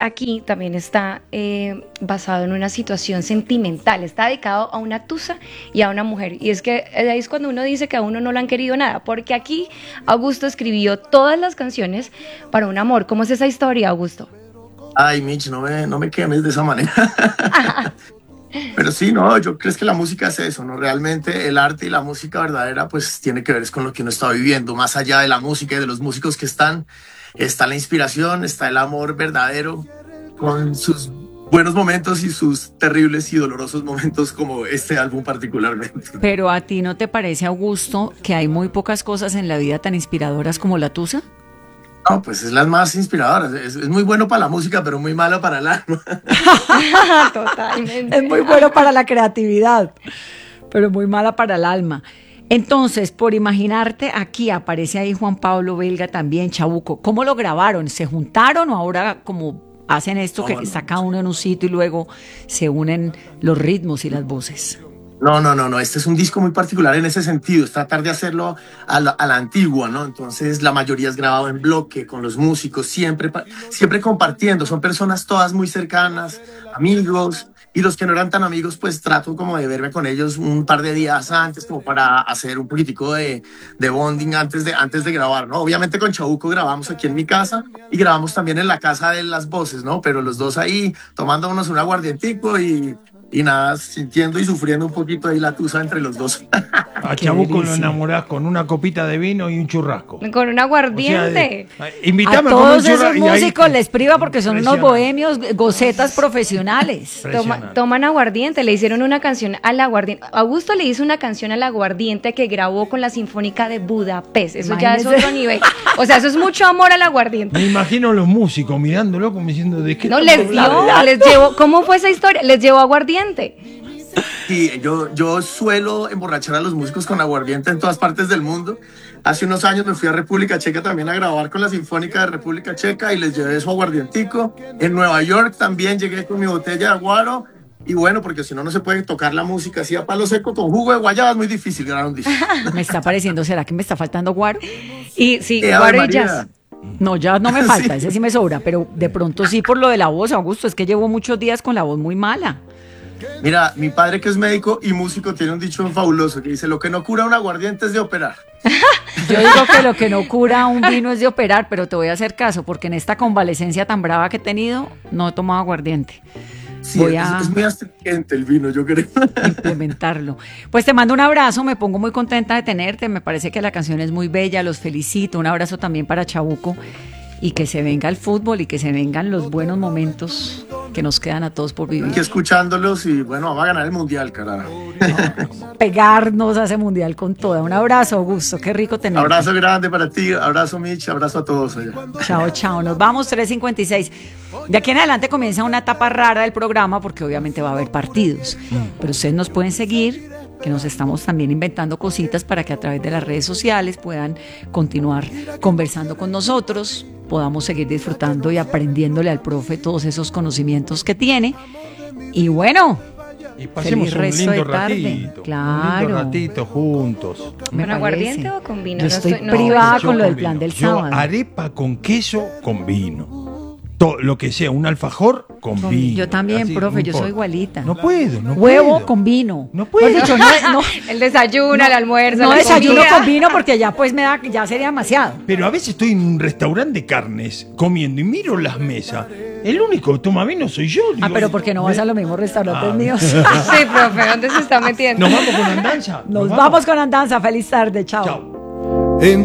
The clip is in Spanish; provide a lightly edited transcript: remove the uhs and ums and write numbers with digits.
aquí también está basado en una situación sentimental, está dedicado a una tusa y a una mujer. Y es que ahí es cuando uno dice que a uno no le han querido nada, porque aquí Augusto escribió todas las canciones para un amor. ¿Cómo es esa historia, Augusto? Ay, Mitch, no me quemes de esa manera. Pero sí, no, yo creo que la música es eso, ¿no? Realmente el arte y la música verdadera, pues tiene que ver es con lo que uno está viviendo. Más allá de la música y de los músicos que está la inspiración, está el amor verdadero, con sus buenos momentos y sus terribles y dolorosos momentos, como este álbum particularmente. Pero ¿a ti no te parece, Augusto, que hay muy pocas cosas en la vida tan inspiradoras como la tusa? No, pues es las más inspiradoras. Es muy bueno para la música, pero muy malo para el alma. Totalmente. Es muy bueno para la creatividad, pero muy mala para el alma. Entonces, por imaginarte, aquí aparece ahí Juan Pablo Belga también, Chabuco. ¿Cómo lo grabaron? ¿Se juntaron o ahora como hacen esto que está cada uno en un sitio y luego se unen los ritmos y las voces? No. Este es un disco muy particular en ese sentido. Es tratar de hacerlo a la antigua, ¿no? Entonces, la mayoría es grabado en bloque, con los músicos, siempre compartiendo. Son personas todas muy cercanas, amigos. Y los que no eran tan amigos, pues trato como de verme con ellos un par de días antes, como para hacer un poquitico de bonding antes de grabar, ¿no? Obviamente con Chabuco grabamos aquí en mi casa y grabamos también en la casa de las voces, ¿no? Pero los dos ahí tomándonos un aguardientico y nada, sintiendo y sufriendo un poquito ahí la tusa entre los dos. A Chabuco lo enamorás con una copita de vino y un churrasco. Con un aguardiente. A Invítame todos a esos músicos les priva porque son unos Impresionante. bohemios, gocetas profesionales. Toman aguardiente, le hicieron una canción al aguardiente. Augusto le hizo una canción al aguardiente que grabó con la Sinfónica de Budapest. Eso ya es Imagínese. otro nivel. O sea, eso es mucho amor al aguardiente. Me imagino a los músicos mirándolo como diciendo de qué No, estamos hablando? les llevó, ¿cómo fue esa historia? Les llevó aguardiente. Sí, yo suelo emborrachar a los músicos con aguardiente en todas partes del mundo. Hace unos años me fui a República Checa también a grabar con la Sinfónica de República Checa y les llevé su aguardientico. En Nueva York también llegué con mi botella de guaro. Y bueno, porque si no, no se puede tocar la música así a palo seco con jugo de guayaba, es muy difícil grabar un disco. Me está pareciendo, ¿será que me está faltando guaro? Y sí, Ave guaro y María. jazz. No, ya no me falta, Sí. ese sí me sobra, pero de pronto sí por lo de la voz, Augusto, es que llevo muchos días con la voz muy mala. Mira, mi padre que es médico y músico tiene un dicho fabuloso que dice, lo que no cura un aguardiente es de operar. Yo digo que lo que no cura un vino es de operar, pero te voy a hacer caso, porque en esta convalecencia tan brava que he tenido, no he tomado aguardiente. Sí, Voy a es muy astringente el vino, yo creo. implementarlo. Pues te mando un abrazo, me pongo muy contenta de tenerte, me parece que la canción es muy bella, los felicito, un abrazo también para Chabuco y que se venga el fútbol y que se vengan los buenos momentos que nos quedan a todos por vivir. Aquí escuchándolos y bueno, vamos a ganar el mundial, carajo. Pegarnos a ese mundial con toda. Un abrazo, Augusto, qué rico tenerte. Abrazo grande para ti, abrazo Mitch, abrazo a todos allá. Chao, chao. Nos vamos, 3:56. De aquí en adelante comienza una etapa rara del programa porque obviamente va a haber partidos. Pero ustedes nos pueden seguir, que nos estamos también inventando cositas para que a través de las redes sociales puedan continuar conversando con nosotros, podamos seguir disfrutando y aprendiéndole al profe todos esos conocimientos que tiene. Y bueno, Y pasemos feliz un resto lindo de tarde. ratito. Claro. Un lindo ratito juntos. me ¿Con aguardiente parece. o con vino? Yo No estoy estoy- no privada Yo con lo del vino. plan del Yo sábado. arepa con queso con vino. Lo que sea, un alfajor con vino. Yo también, Así, profe, no yo soy importa. igualita. No puedo, no Huevo puedo. con vino. No puedo. Mejor dicho, no, El desayuno, el almuerzo, no la desayuno comida. con vino porque ya pues ya sería demasiado. Pero a veces estoy en un restaurante de carnes comiendo y miro las mesas. El único que toma vino soy yo. Ah, pero ¿por qué no vas a los mismos restaurantes Ah. míos? Sí, profe, ¿dónde se está metiendo? Nos vamos con andanza. Nos vamos con andanza. Feliz tarde. Chao. Chao. En